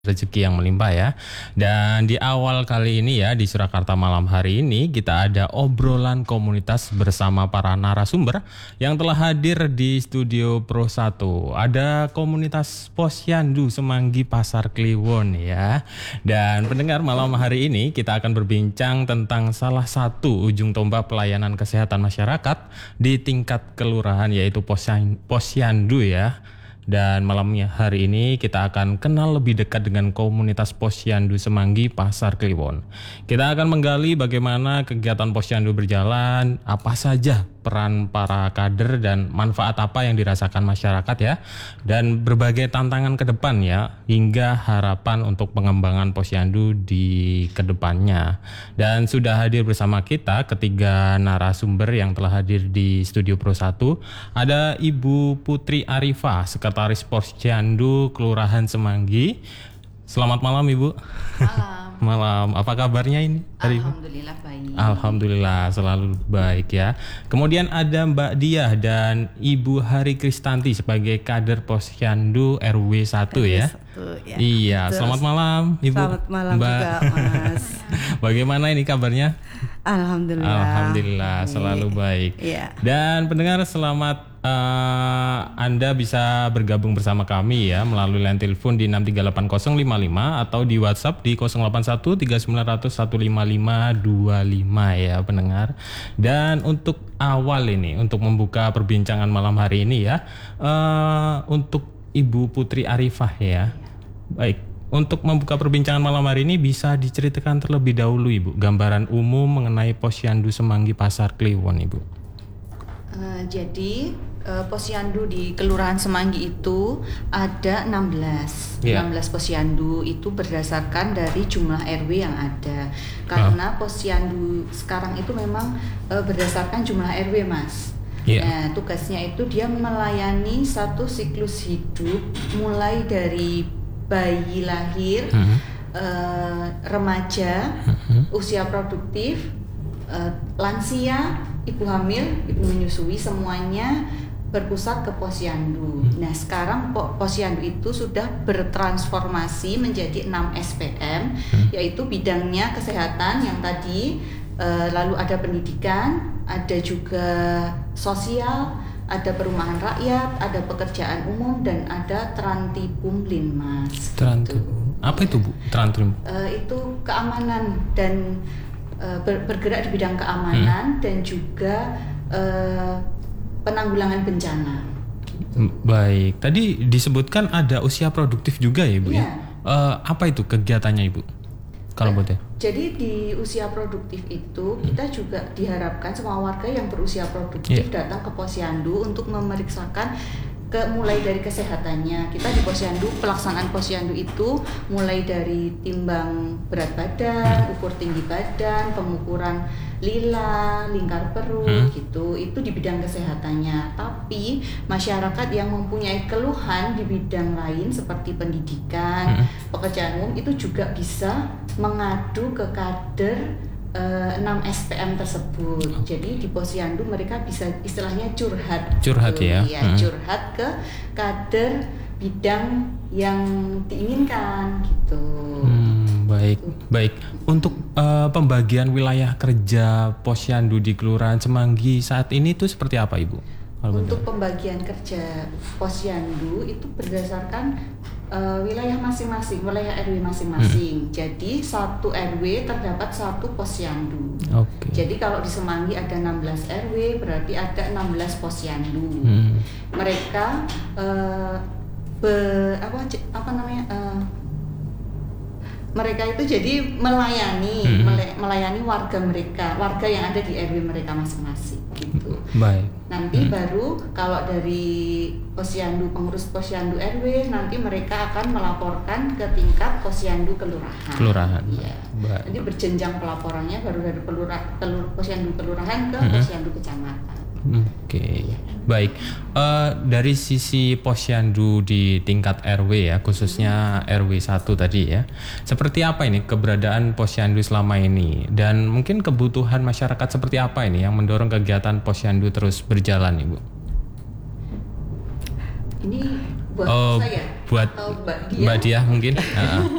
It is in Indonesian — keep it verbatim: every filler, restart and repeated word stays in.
rezeki yang melimpah ya. Dan di awal kali ini ya di Surakarta malam hari ini kita ada obrolan komunitas bersama para narasumber yang telah hadir di studio Pro satu. Ada komunitas Posyandu Semanggi Pasar Kliwon ya. Dan pendengar malam hari ini kita akan berbincang tentang salah satu ujung tombak pelayanan kesehatan masyarakat di tingkat kelurahan yaitu Posyandu ya. Dan malamnya hari ini kita akan kenal lebih dekat dengan komunitas Posyandu Semanggi Pasar Kliwon. Kita akan menggali bagaimana kegiatan Posyandu berjalan, apa saja peran para kader dan manfaat apa yang dirasakan masyarakat ya. Dan berbagai tantangan ke depan ya, hingga harapan untuk pengembangan Posyandu di kedepannya. Dan sudah hadir bersama kita ketiga narasumber yang telah hadir di studio Pro satu. Ada Ibu Putri Arifah, Sekretaris Posyandu Kelurahan Semanggi. Selamat malam Ibu. Malam. Malam. Apa kabarnya ini hari ini? Alhamdulillah baik. Alhamdulillah selalu baik ya. Kemudian ada Mbak Diah dan Ibu Hari Kristanti sebagai kader Posyandu R W satu ya. Satu, ya. Iya, Betul. Selamat malam Ibu. Selamat malam Mbak. juga Mas. Bagaimana ini kabarnya? Alhamdulillah. Alhamdulillah selalu baik. Iya. Dan pendengar selamat Uh, Anda bisa bergabung bersama kami ya melalui line telepon di enam tiga delapan nol lima lima atau di WhatsApp di nol delapan satu tiga sembilan nol nol satu lima lima dua lima ya pendengar. Dan untuk awal ini untuk membuka perbincangan malam hari ini ya uh, untuk Ibu Putri Arifah ya. Baik. Untuk membuka perbincangan malam hari ini bisa diceritakan terlebih dahulu Ibu gambaran umum mengenai Posyandu Semanggi Pasar Kliwon Ibu. Uh, jadi uh, Posyandu di Kelurahan Semanggi itu ada enam belas. Yeah. enam belas Posyandu itu berdasarkan dari jumlah R W yang ada. Karena oh. Posyandu sekarang itu memang uh, berdasarkan jumlah R W Mas. Yeah. Nah, tugasnya itu dia melayani satu siklus hidup mulai dari bayi lahir, uh-huh. uh, remaja, uh-huh. usia produktif, uh, lansia, ibu hamil, ibu menyusui, semuanya berpusat ke Posyandu. Hmm. Nah sekarang Posyandu itu sudah bertransformasi menjadi enam S P M, hmm. yaitu bidangnya kesehatan yang tadi, e, lalu ada pendidikan, ada juga sosial, ada perumahan rakyat, ada pekerjaan umum, dan ada Trantipum Linmas. Trantipum. Apa itu Bu? Trantipum? E, itu keamanan dan Ber, bergerak di bidang keamanan hmm. dan juga uh, penanggulangan bencana. Baik, tadi disebutkan ada usia produktif juga ya Ibu ya. ya? Uh, apa itu kegiatannya Ibu? Kalau boleh. Jadi di usia produktif itu hmm. kita juga diharapkan semua warga yang berusia produktif yeah. datang ke Posyandu untuk memeriksakan ke mulai dari kesehatannya. Kita di Posyandu, pelaksanaan Posyandu itu mulai dari timbang berat badan, ukur tinggi badan, pengukuran lila, lingkar perut hmm. gitu. Itu di bidang kesehatannya. Tapi masyarakat yang mempunyai keluhan di bidang lain seperti pendidikan, hmm. pekerjaan umum itu juga bisa mengadu ke kader Uh, enam S P M tersebut. Jadi di Posyandu mereka bisa istilahnya curhat. Curhat gitu, ya. ya hmm. Curhat ke kader bidang yang diinginkan gitu. Hmm, baik, gitu. Baik. Untuk uh, pembagian wilayah kerja Posyandu di Kelurahan Semanggi saat ini itu seperti apa Ibu? Untuk pembagian kerja Posyandu itu berdasarkan Uh, wilayah masing-masing, wilayah R W masing-masing. Hmm. Jadi satu R W terdapat satu Posyandu. Okay. Jadi kalau di Semanggi ada enam belas R W, berarti ada enam belas Posyandu. Hmm. Mereka uh, be, apa apa namanya? Uh, mereka itu jadi melayani, hmm. melayani warga mereka, warga yang ada di R W mereka masing-masing gitu. Baik. Nanti hmm. baru kalau dari Posyandu, pengurus Posyandu R W, nanti mereka akan melaporkan ke tingkat Posyandu kelurahan. Kelurahan. Iya. Baik. Jadi berjenjang pelaporannya baru dari pelurah, pelur, Posyandu kelurahan ke hmm. Posyandu kecamatan. Oke, okay. Baik. Uh, dari sisi Posyandu di tingkat R W ya, khususnya R W satu tadi ya, seperti apa ini keberadaan Posyandu selama ini? Dan mungkin kebutuhan masyarakat seperti apa ini yang mendorong kegiatan Posyandu terus berjalan Ibu? Ini buat uh, saya? buat Atau Mbak Diah. Mbak Diah mungkin. Heeh.